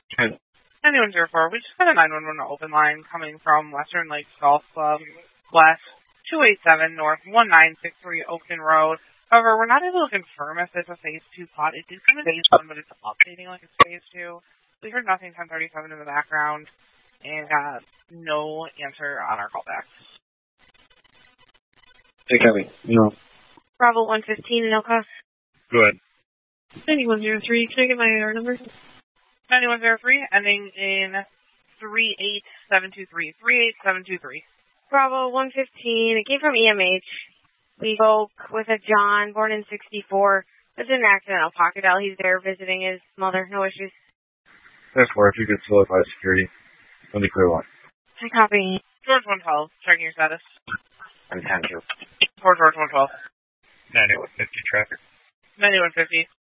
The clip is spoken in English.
Hey. 9104, we just got a 911 open line coming from Western Lakes Golf Club, West 287 North 1963 Oakton Road. However, we're not able to confirm if it's a Phase 2 plot. It is going to Phase 1, but it's updating like it's Phase 2. We heard nothing 1037 in the background, and got no answer on our callbacks. Hey, Kevin. No. Bravo 115, no cost. Go ahead. 9103, can I get my AR number? 9103, ending in 38723. 38723. Bravo 115, it came from EMH. We spoke with a John, born in 64. It's an accidental pocket dial. He's there visiting his mother. No issues. That's where if you could solidify security. Let me clear one. I copy. George 112, checking your status. I'm 10-2. For George 112. 9150 traffic. 9150.